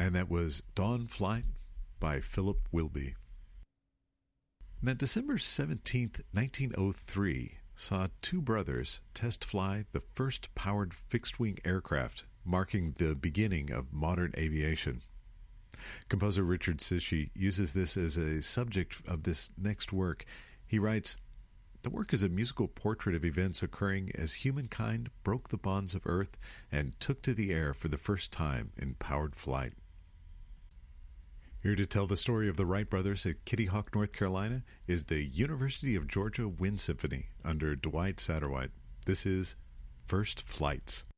And that was Dawn Flight by Philip Wilby. Now, December 17th, 1903, saw two brothers test fly the first powered fixed-wing aircraft, marking the beginning of modern aviation. Composer Richard Sishi uses this as a subject of this next work. He writes, "The work is a musical portrait of events occurring as humankind broke the bonds of Earth and took to the air for the first time in powered flight." Here to tell the story of the Wright brothers at Kitty Hawk, North Carolina, is the University of Georgia Wind Symphony under Dwight Satterwhite. This is First Flights.